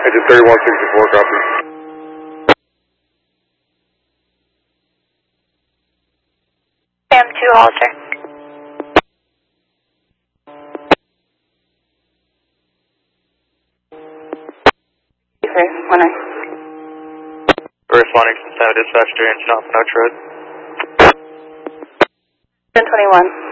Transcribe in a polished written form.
Engine 3164, copy. Sam 2 Hollister. One eye. We're responding from San Dispatch to engine off Noach Road. 1021.